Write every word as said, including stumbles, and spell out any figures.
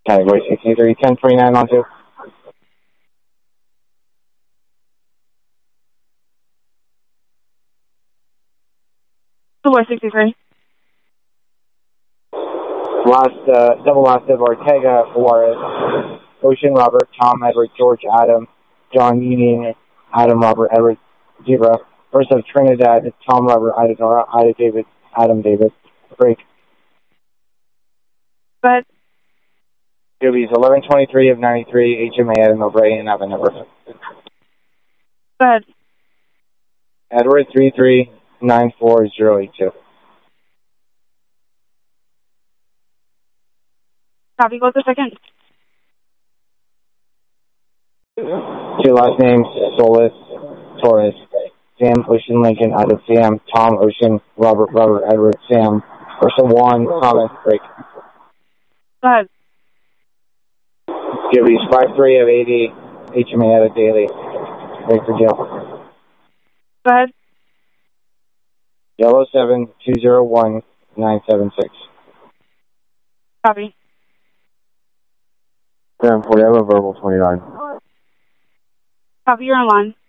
Category sixty-three, ten forty-nine on two. Four sixty-three. Last, uh, double last of Ortega, Juarez, Ocean, Robert, Tom, Edward, George, Adam, John, Union, Adam, Robert, Edward, Zebra. First of Trinidad, Tom, Robert, Ida, Nora, Ida, David, Adam, David. Break. Go ahead. Jubies eleven twenty-three of ninety-three, H M A, Adam, O'Brien, and Evan, Ever. Go ahead. Edward, three three nine four zero eight two. Copy, go to second. Two last names, Solis, Torres, Sam, Ocean, Lincoln, Adam, Sam, Tom, Ocean, Robert, Robert, Edward, Sam. First of one, Thomas, break. Go ahead. Jubies five three of eighty, H M A, Ada, Daily. Break for jail. Go ahead. Yellow seven two zero one nine seven six. Copy. seven forty, I have a verbal twenty-nine. Copy, you're online.